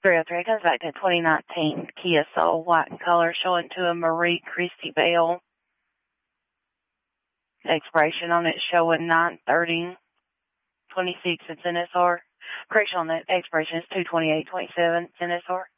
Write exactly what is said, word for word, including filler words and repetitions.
three oh three comes back to twenty nineteen Kia Soul, white in color, showing to a Marie Christie Bell. Expiration on it showing nine thirty twenty-six. It's N S R. Correction on that expiration is two twenty-eight twenty-seven. It's N S R.